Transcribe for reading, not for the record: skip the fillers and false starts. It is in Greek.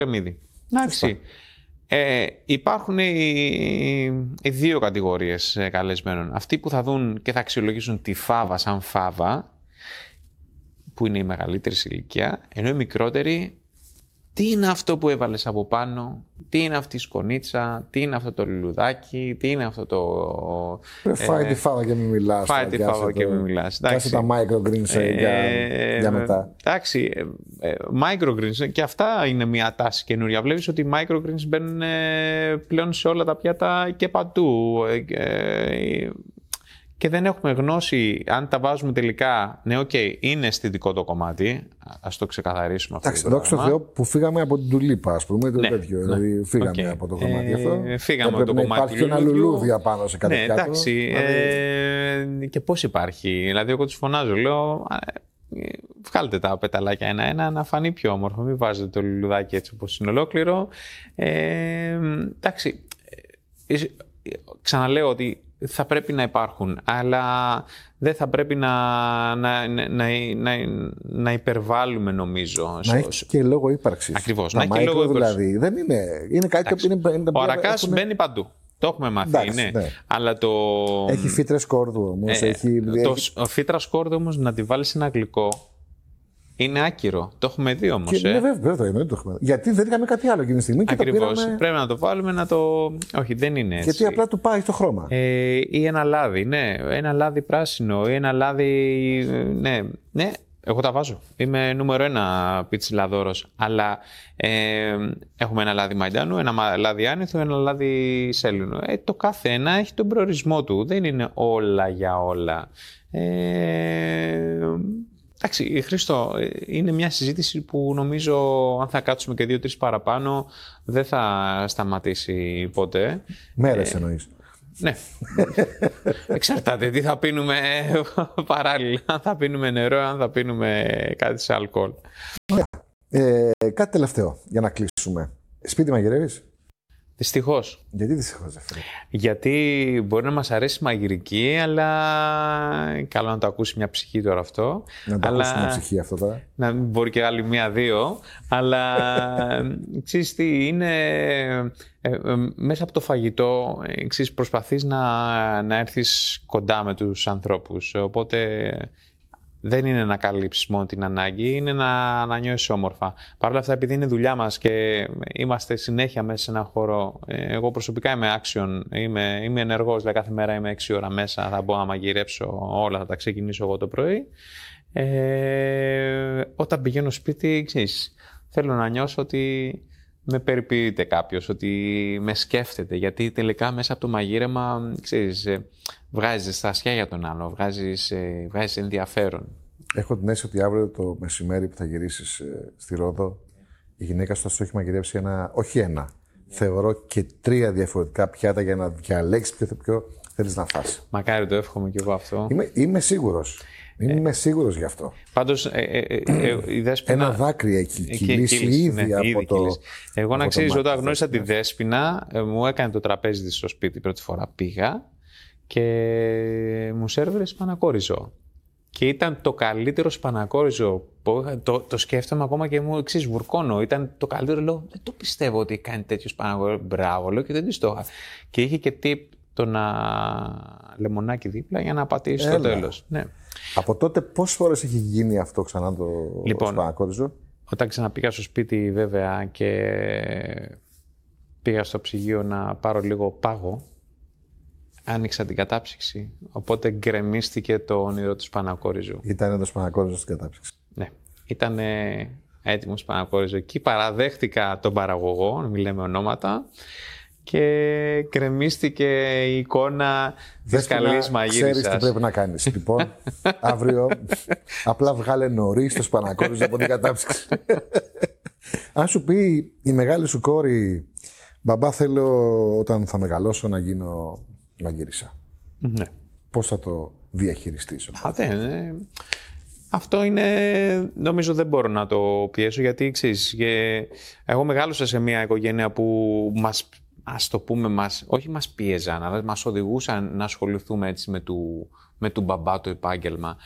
κρεμμύδι. Εντάξει. Υπάρχουν οι δύο κατηγορίες καλεσμένων. Αυτοί που θα δουν και θα αξιολογήσουν τη φάβα σαν φάβα, που είναι η μεγαλύτερη σε ηλικία, ενώ οι μικρότεροι, τι είναι αυτό που έβαλες από πάνω, τι είναι αυτή η σκονίτσα, τι είναι αυτό το λουλουδάκι, τι είναι αυτό το... Φάει τη φάβα και μην μιλάς. Φάει τη φάβα και μην μιλάς. Κάσε τα microgreens για μετά. Εντάξει, microgreens και αυτά είναι μια τάση καινούρια. Βλέπεις ότι οι microgreens μπαίνουν πλέον σε όλα τα πιάτα και παντού. Και δεν έχουμε γνώση αν τα βάζουμε τελικά. Ναι, είναι αισθητικό το κομμάτι. Ας το ξεκαθαρίσουμε αυτό. Εντάξει, δόξα τω Θεώ που φύγαμε από την τουλίπα, ας πούμε. Δηλαδή, φύγαμε από το κομμάτι αυτό. Φύγαμε από το κομμάτι. Υπάρχει και ένα λουλούδι απάνω σε κάτι πιάτο. Εντάξει. Και πώς υπάρχει. Δηλαδή, εγώ τους φωνάζω, λέω. Βγάλτε τα πεταλάκια ένα-ένα να φανεί πιο όμορφο. Μην βάζετε το λουλουδάκι έτσι όπως είναι ολόκληρο. Εντάξει. Ξαναλέω ότι θα πρέπει να υπάρχουν, αλλά δεν θα πρέπει να υπερβάλλουμε νομίζω. Να έχει και λόγο ύπαρξης. Ακριβώς. Να έχει και λόγο δηλαδή. Δεν είναι κάτι που είναι... Ο αρακάς μπαίνει παντού. Το έχουμε μάθει, εντάξει, ναι. Αλλά το... Έχει φύτρες κόρδου όμως. Το φύτρας κόρδου όμως να τη βάλεις σε ένα γλυκό είναι άκυρο. Το έχουμε δει όμως. Ναι, βέβαια, δεν το έχουμε. Γιατί δεν είχαμε κάτι άλλο εκείνη τη στιγμή. Ακριβώς. Πήραμε... Πρέπει να το βάλουμε να το. Όχι, δεν είναι έτσι. Γιατί απλά του πάει το χρώμα. Ή ένα λάδι, ναι. Ένα λάδι πράσινο ή ένα λάδι. Ναι. Εγώ τα βάζω. Είμαι νούμερο 1 πιτσιλαδόρος. Αλλά έχουμε ένα λάδι μαϊντάνου, ένα λάδι άνηθου, ένα λάδι σέλινου. Το κάθε ένα έχει τον προορισμό του. Δεν είναι όλα για όλα. Εντάξει, Χρήστο, είναι μια συζήτηση που νομίζω αν θα κάτσουμε και 2-3 παραπάνω δεν θα σταματήσει ποτέ. Μέρες εννοείς. Ναι. Εξαρτάται τι θα πίνουμε παράλληλα. Αν θα πίνουμε νερό, αν θα πίνουμε κάτι σε αλκοόλ. Κάτι τελευταίο για να κλείσουμε. Σπίτι μαγειρεύεις? Δυστυχώς. Γιατί δυστυχώς, δεν φέρει? Γιατί μπορεί να μας αρέσει η μαγειρική, αλλά καλό να το ακούσει μια ψυχή τώρα αυτό. Να το ακούσει μια ψυχή αυτό τώρα. Να μην μπορεί και άλλη μία-δύο. Αλλά ξέρεις τι, είναι μέσα από το φαγητό, προσπαθείς να έρθεις κοντά με τους ανθρώπους. Οπότε δεν είναι να καλύψεις μόνο την ανάγκη, είναι να νιώσεις όμορφα. Παρ' όλα αυτά, επειδή είναι δουλειά μας και είμαστε συνέχεια μέσα σε έναν χώρο, εγώ προσωπικά είμαι action, είμαι ενεργός, δηλαδή κάθε μέρα είμαι 6 ώρα μέσα, θα μπω να μαγειρέψω όλα, θα τα ξεκινήσω εγώ το πρωί. Όταν πηγαίνω σπίτι, ξέρεις, θέλω να νιώσω ότι με περιποιείται κάποιος, ότι με σκέφτεται, γιατί τελικά μέσα από το μαγείρεμα, ξέρεις, βγάζεις ζεστασιά για τον άλλο, βγάζεις ενδιαφέρον. Έχω την αίσθηση ότι αύριο το μεσημέρι που θα γυρίσεις στη Ρόδο, η γυναίκα σου θα σου έχει μαγειρεύσει όχι ένα, θεωρώ και 3 διαφορετικά πιάτα για να διαλέξεις ποιο θέλεις να φας. Μακάρι το εύχομαι κι εγώ αυτό. Είμαι σίγουρος. Είμαι σίγουρος γι' αυτό. Πάντως, η Δέσποινα... Ένα δάκρυ έχει κυλήσει ήδη από το... Εγώ να ξέρεις, όταν γνώρισα τη Δέσποινα, μου έκανε το τραπέζι της στο σπίτι πρώτη φορά. Πήγα και μου σέρβερε σπανακόριζο. Και ήταν το καλύτερο σπανακόριζο που το σκέφτομαι ακόμα και μου βουρκώνω. Ήταν το καλύτερο, λέω, δεν το πιστεύω ότι κάνει τέτοιο σπανακόριζο. Μπράβο, λέω, και δεν το είχα. Και είχε και tip το λεμονάκι δίπλα για να πατήσει στο τέλος. Ναι. Από τότε πόσες φορές έχει γίνει αυτό ξανά το σπανακόριζο? Όταν ξαναπήγα στο σπίτι βέβαια και πήγα στο ψυγείο να πάρω λίγο πάγο, άνοιξα την κατάψυξη, οπότε γκρεμίστηκε το όνειρο του σπανακόριζου. Ήταν το σπανακόριζο στην κατάψυξη. Ναι, ήταν έτοιμο σπανακόριζο. Εκεί παραδέχτηκα τον παραγωγό, να μην λέμε ονόματα, και γκρεμίστηκε η εικόνα της καλής μαγείρισσας. Ξέρεις τι πρέπει να κάνεις. Λοιπόν, αύριο απλά βγάλε νωρίς το σπανακόριζο από την κατάψυξη. Αν σου πει η μεγάλη σου κόρη, μπαμπά, θέλω όταν θα μεγαλώσω να γίνω μαγείρισσα. Ναι. Πώς θα το διαχειριστείς? Αυτό είναι, νομίζω δεν μπορώ να το πιέσω, γιατί ξέρεις, εγώ μεγάλωσα σε μια οικογένεια που ας το πούμε, όχι μας πίεζαν, αλλά μας οδηγούσαν να ασχοληθούμε έτσι με του μπαμπά το επάγγελμα.